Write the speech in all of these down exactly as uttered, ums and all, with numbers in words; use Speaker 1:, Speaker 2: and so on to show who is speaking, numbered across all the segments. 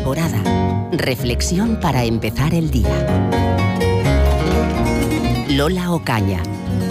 Speaker 1: Alborada. Reflexión para empezar el día. Lola Ocaña.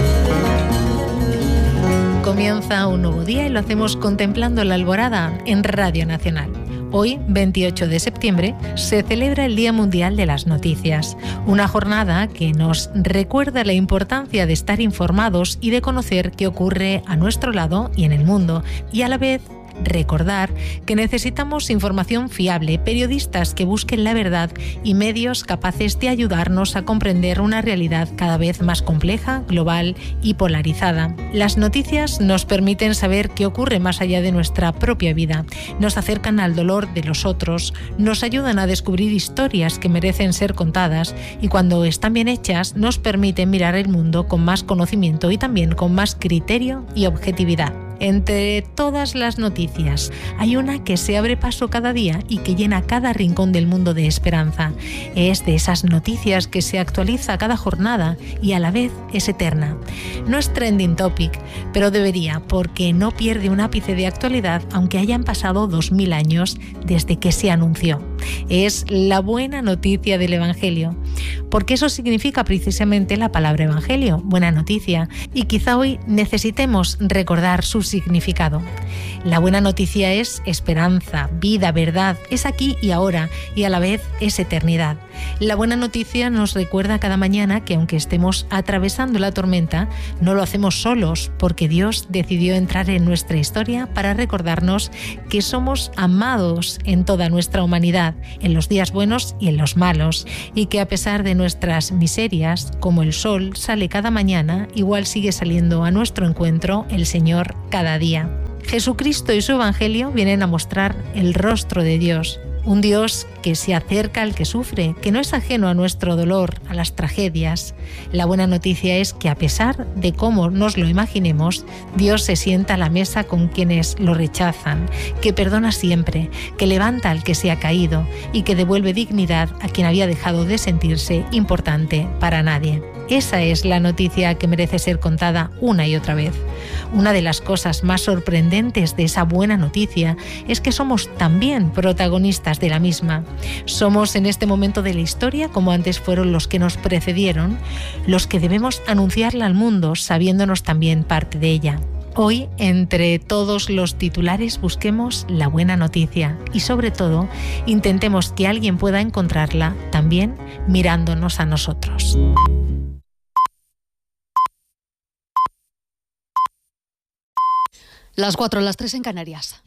Speaker 2: Comienza un nuevo día y lo hacemos contemplando la alborada en Radio Nacional. Hoy, veintiocho de septiembre, se celebra el Día Mundial de las Noticias, una jornada que nos recuerda la importancia de estar informados y de conocer qué ocurre a nuestro lado y en el mundo, y a la vez recordar que necesitamos información fiable, periodistas que busquen la verdad y medios capaces de ayudarnos a comprender una realidad cada vez más compleja, global y polarizada. Las noticias nos permiten saber qué ocurre más allá de nuestra propia vida, nos acercan al dolor de los otros, nos ayudan a descubrir historias que merecen ser contadas y cuando están bien hechas nos permiten mirar el mundo con más conocimiento y también con más criterio y objetividad. Entre todas las noticias, hay una que se abre paso cada día y que llena cada rincón del mundo de esperanza. Es de esas noticias que se actualiza cada jornada y a la vez es eterna. No es trending topic, pero debería, porque no pierde un ápice de actualidad aunque hayan pasado dos mil años desde que se anunció. Es la buena noticia del Evangelio, porque eso significa precisamente la palabra Evangelio, buena noticia, y quizá hoy necesitemos recordar su significado. La buena noticia es esperanza, vida, verdad, es aquí y ahora y a la vez es eternidad. La buena noticia nos recuerda cada mañana que aunque estemos atravesando la tormenta, no lo hacemos solos porque Dios decidió entrar en nuestra historia para recordarnos que somos amados en toda nuestra humanidad, en los días buenos y en los malos, y que a pesar de nuestras miserias, como el sol sale cada mañana, igual sigue saliendo a nuestro encuentro el Señor cada día. Jesucristo y su Evangelio vienen a mostrar el rostro de Dios, un Dios que se acerca al que sufre, que no es ajeno a nuestro dolor, a las tragedias. La buena noticia es que a pesar de cómo nos lo imaginemos, Dios se sienta a la mesa con quienes lo rechazan, que perdona siempre, que levanta al que se ha caído y que devuelve dignidad a quien había dejado de sentirse importante para nadie. Esa es la noticia que merece ser contada una y otra vez. Una de las cosas más sorprendentes de esa buena noticia es que somos también protagonistas de la misma. Somos en este momento de la historia, como antes fueron los que nos precedieron, los que debemos anunciarla al mundo, sabiéndonos también parte de ella. Hoy, entre todos los titulares, busquemos la buena noticia y, sobre todo, intentemos que alguien pueda encontrarla también mirándonos a nosotros.
Speaker 3: Las cuatro, las tres en Canarias.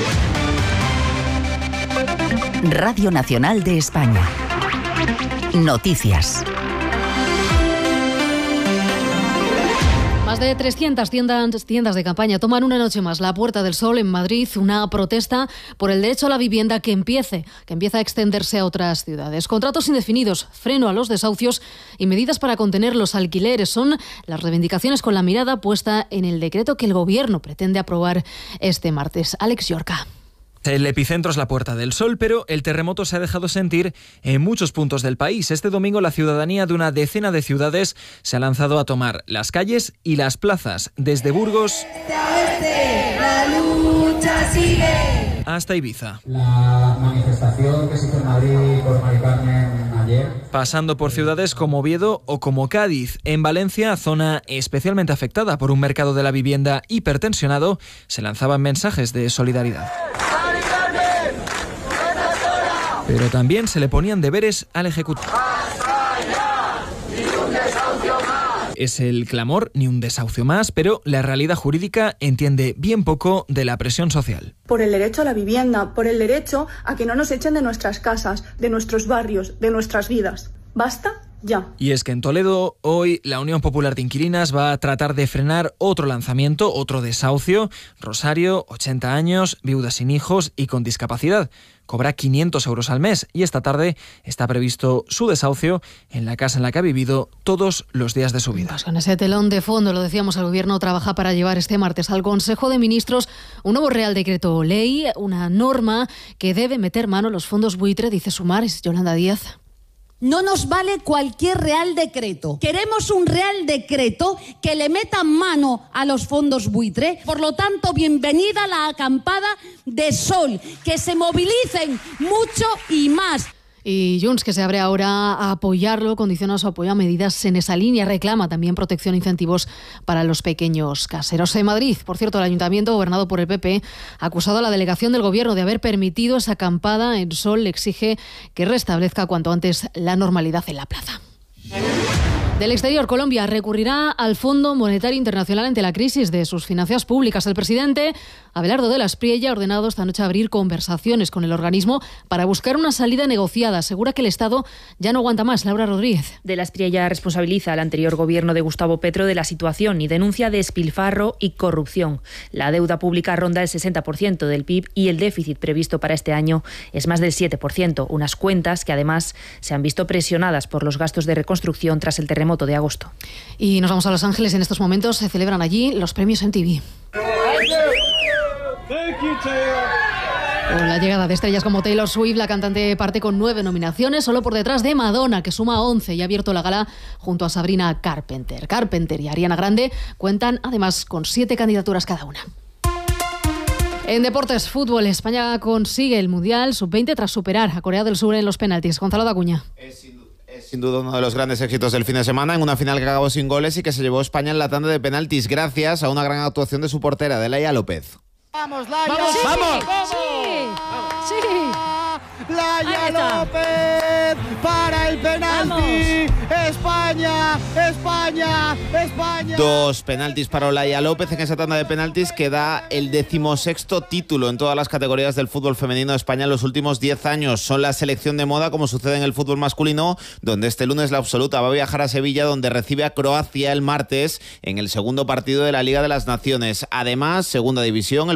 Speaker 1: Radio Nacional de España. Noticias.
Speaker 3: Más de trescientas tiendas, tiendas de campaña toman una noche más la Puerta del Sol en Madrid, una protesta por el derecho a la vivienda que empiece, que empieza a extenderse a otras ciudades. Contratos indefinidos, freno a los desahucios y medidas para contener los alquileres son las reivindicaciones con la mirada puesta en el decreto que el Gobierno pretende aprobar este martes. Alex Yorca.
Speaker 4: El epicentro es la Puerta del Sol, pero el terremoto se ha dejado sentir en muchos puntos del país. Este domingo la ciudadanía de una decena de ciudades se ha lanzado a tomar las calles y las plazas, desde Burgos
Speaker 5: la lucha sigue
Speaker 4: hasta Ibiza.
Speaker 6: La manifestación que se hizo en Madrid por Mari Carmen ayer.
Speaker 4: Pasando por ciudades como Oviedo o como Cádiz. En Valencia, zona especialmente afectada por un mercado de la vivienda hipertensionado, se lanzaban mensajes de solidaridad. Pero también se le ponían deberes al Ejecutivo. Es el clamor, ni un desahucio más, pero la realidad jurídica entiende bien poco de la presión social.
Speaker 7: Por el derecho a la vivienda, por el derecho a que no nos echen de nuestras casas, de nuestros barrios, de nuestras vidas. ¿Basta? Ya.
Speaker 4: Y es que en Toledo, hoy, la Unión Popular de Inquilinas va a tratar de frenar otro lanzamiento, otro desahucio. Rosario, ochenta años, viuda sin hijos y con discapacidad. Cobra quinientos euros al mes y esta tarde está previsto su desahucio en la casa en la que ha vivido todos los días de su vida.
Speaker 3: Pues con ese telón de fondo, lo decíamos, el Gobierno trabaja para llevar este martes al Consejo de Ministros un nuevo Real Decreto Ley, una norma que debe meter mano a los fondos buitre, dice Sumar. Es Yolanda Díaz.
Speaker 8: No nos vale cualquier Real Decreto. Queremos un Real Decreto que le meta mano a los fondos buitre. Por lo tanto, bienvenida la acampada de sol. Que se movilicen mucho y más.
Speaker 3: Y Junts, que se abre ahora a apoyarlo, condiciona su apoyo a medidas en esa línea. Reclama también protección e incentivos para los pequeños caseros. En Madrid, por cierto, el ayuntamiento, gobernado por el P P, ha acusado a la delegación del gobierno de haber permitido esa acampada en sol. Le exige que restablezca cuanto antes la normalidad en la plaza. Del exterior, Colombia recurrirá al Fondo Monetario Internacional ante la crisis de sus finanzas públicas. El presidente Abelardo de la Espriella ha ordenado esta noche abrir conversaciones con el organismo para buscar una salida negociada. Asegura que el Estado ya no aguanta más. Laura Rodríguez.
Speaker 9: De la Espriella responsabiliza al anterior gobierno de Gustavo Petro de la situación y denuncia despilfarro y corrupción. La deuda pública ronda el sesenta por ciento del P I B y el déficit previsto para este año es más del siete por ciento. Unas cuentas que además se han visto presionadas por los gastos de reconstrucción tras el terremoto de agosto.
Speaker 3: Y nos vamos a Los Ángeles. En estos momentos se celebran allí los premios M T V. Con la llegada de estrellas como Taylor Swift, la cantante parte con nueve nominaciones, solo por detrás de Madonna, que suma once y ha abierto la gala junto a Sabrina Carpenter. Carpenter y Ariana Grande cuentan además con siete candidaturas cada una. En deportes, fútbol, España consigue el Mundial sub veinte tras superar a Corea del Sur en los penaltis. Gonzalo Dacuña.
Speaker 10: Es sin, es sin duda uno de los grandes éxitos del fin de semana, en una final que acabó sin goles y que se llevó España en la tanda de penaltis gracias a una gran actuación de su portera, de Laia López.
Speaker 11: ¡Vamos, Laia!
Speaker 3: ¡Vamos!
Speaker 11: ¡Sí!
Speaker 3: ¡Vamos!
Speaker 11: ¡Sí! ¡Sí! ¡Laia López para el penalti! ¡España! ¡España! ¡España!
Speaker 10: Dos penaltis para Laia López en esa tanda de penaltis que da el decimosexto título en todas las categorías del fútbol femenino de España en los últimos diez años. Son la selección de moda, como sucede en el fútbol masculino, donde este lunes la absoluta va a viajar a Sevilla, donde recibe a Croacia el martes en el segundo partido de la Liga de las Naciones. Además, segunda división, el